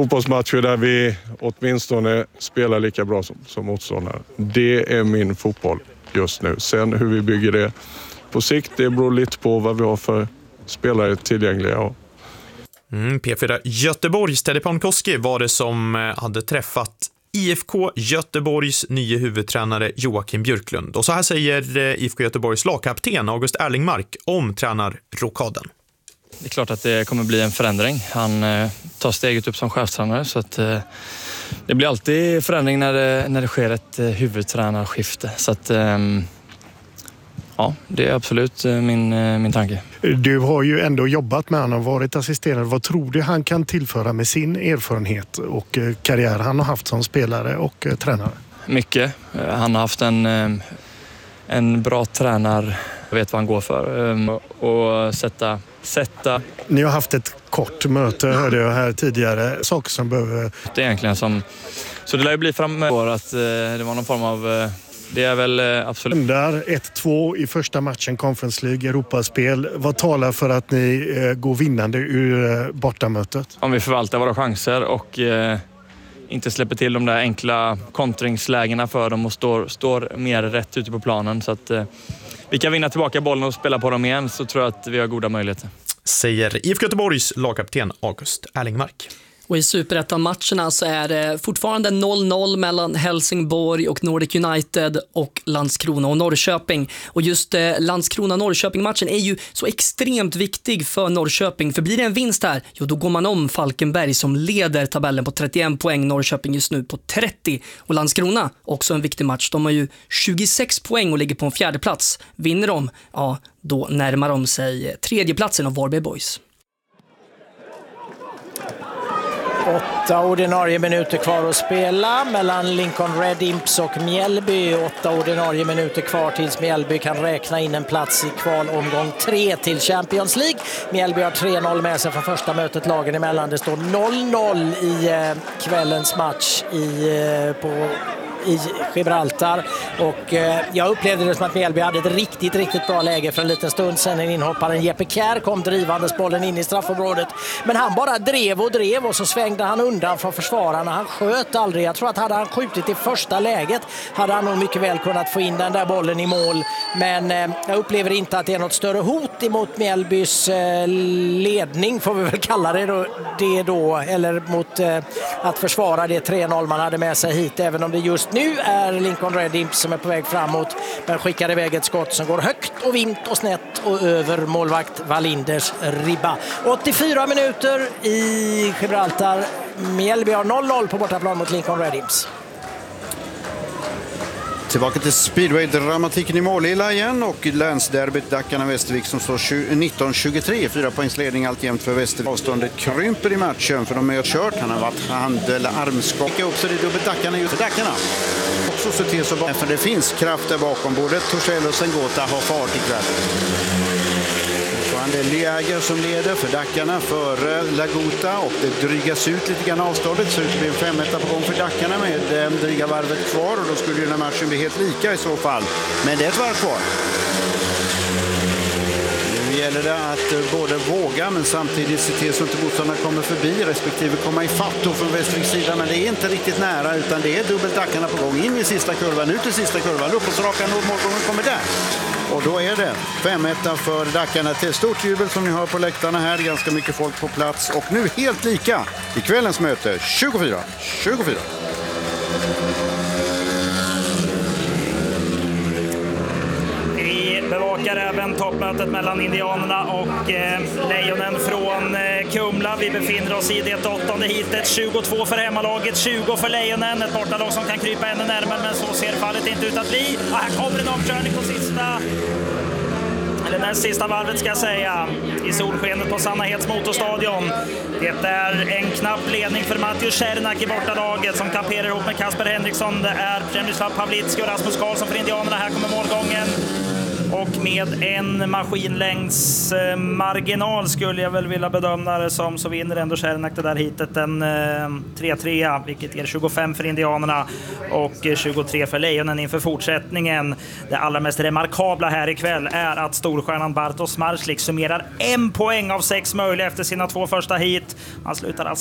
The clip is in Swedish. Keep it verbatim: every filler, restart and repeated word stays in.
fotbollsmatcher där vi åtminstone spelar lika bra som, som motståndare. Det är min fotboll just nu. Sen hur vi bygger det på sikt, det beror lite på vad vi har för spelare tillgängliga. Mm, P fyra Göteborgs Teddy Palmkoski var det som hade träffat I F K Göteborgs nya huvudtränare Joakim Björklund. Och så här säger I F K Göteborgs lagkapten August Erlingmark om tränarrokaden. Det är klart att det kommer bli en förändring. Han eh, tar steget upp som chefstränare, så att eh, det blir alltid förändring när det, när det sker ett eh, huvudtränarskifte. Så att eh, ja, det är absolut eh, min, eh, min tanke. Du har ju ändå jobbat med honom och varit assisterande. Vad tror du han kan tillföra med sin erfarenhet och eh, karriär han har haft som spelare och eh, tränare? Mycket. Eh, han har haft en, eh, en bra tränare, vet vad han går för. Eh, och sätta... sätta. Ni har haft ett kort möte, hörde jag här tidigare. Saker som behöver... Det är egentligen som... Så det lär ju bli framöver att eh, det var någon form av... Eh, det är väl eh, absolut... Där ett två i första matchen, Conference League, Europaspel. Vad talar för att ni eh, går vinnande ur eh, bortamötet? Om vi förvaltar våra chanser och eh, inte släpper till de där enkla kontringslägena för dem och står, står mer rätt ute på planen. Så att... Eh, vi kan vinna tillbaka bollen och spela på dem igen, så tror jag att vi har goda möjligheter. Säger I F K Göteborgs lagkapten August Erlingmark. Och i Superettan-matcherna så är det fortfarande noll noll mellan Helsingborg och Nordic United och Landskrona och Norrköping. Och just eh, Landskrona-Norrköping-matchen är ju så extremt viktig för Norrköping. För blir det en vinst här, jo då går man om Falkenberg som leder tabellen på trettioen poäng. Norrköping just nu på trettio. Och Landskrona, också en viktig match. De har ju tjugosex poäng och ligger på en fjärde plats. Vinner de, ja då närmar de sig tredjeplatsen av Varberg Boys. Åtta ordinarie minuter kvar att spela mellan Lincoln Red Imps och Mjällby. Åtta ordinarie minuter kvar tills Mjällby kan räkna in en plats i kvalomgång tre till Champions League. Mjällby har tre noll med sig från första mötet lagen emellan. Det står noll noll i eh, kvällens match i, eh, på... i Gibraltar, och eh, jag upplevde det som att Mjällby hade ett riktigt, riktigt bra läge för en liten stund sedan. En inhopparen Jeppe Kjær kom drivandes bollen in i straffområdet, men han bara drev och drev och så svängde han undan från försvararna. Han sköt aldrig. Jag tror att hade han skjutit i första läget hade han nog mycket väl kunnat få in den där bollen i mål, men eh, jag upplever inte att det är något större hot emot Mjällbys eh, ledning, får vi väl kalla det då, det då eller mot eh, att försvara det tre noll man hade med sig hit, även om det just nu är Lincoln Red Imps som är på väg framåt, men skickar iväg ett skott som går högt och vint och snett och över målvakt Wallinders ribba. åttiofyra minuter i Gibraltar. Mjällby har noll noll på bortaplan mot Lincoln Red Imps. Tillbaka till speedway-dramatiken i Målilla igen och länsderbyt Dackarna Västervik som står nitton tjugotre. Fyra poängsledning alltjämt för Västervik. Avståndet krymper i matchen för de har kört. Han har varit hand- eller armskaka upp så det är dubbelt Dackarna just för Dackarna. Också så till så bakom, för det finns kraft där bakom. Både Torssell och Sengota har fart ikväll. Det är Liager som leder för Dackarna före Lagota och det drygas ut lite grann avståndet, så det blir en femetta på gång för Dackarna med eh, dryga varvet kvar, och då skulle ju den här matchen bli helt lika i så fall. Men det är ett varv kvar. Nu gäller det att eh, både våga men samtidigt se till så att inte motståndarna kommer förbi respektive komma i fatt då från Västerviks sida, men det är inte riktigt nära utan det är dubbelt Dackarna på gång in i sista kurvan, ut i sista kurvan, upp och raka målgången kommer där. Och då är det fem ett för Dackarna till stort jubel som ni hör på läktarna här. Ganska mycket folk på plats. Och nu helt lika i kvällens möte. tjugofyra tjugofyra. Vi bevakar även toppmötet mellan Indianerna och eh, Lejonen från eh, Kumla. Vi befinner oss i det åttonde hitet. tjugotvå för hemmalaget, tjugo för Lejonen. Ett bortalag som kan krypa ännu närmare, men så ser fallet inte ut att bli. Och här kommer en omkörning på sista... Eller näst sista varvet ska jag säga, i solskenet på Sannahets motorstadion. Det är en knapp ledning för Mattius Czernak i bortalaget som kamperar ihop med Kasper Henriksson. Det är Przemysław Pawlicki och Rasmus Karlsson för Indianerna. Här kommer målgången. Och med en maskinlängds eh, marginal skulle jag väl vilja bedöma det som, så vinner ändå Czernak det där hitet en eh, tre tre, vilket ger tjugofem för Indianerna och eh, tjugotre för Lejonen inför fortsättningen. Det allra mest remarkabla här ikväll är att storstjärnan Bartosz Marslik summerar en poäng av sex möjliga efter sina två första hit. Han slutar alltså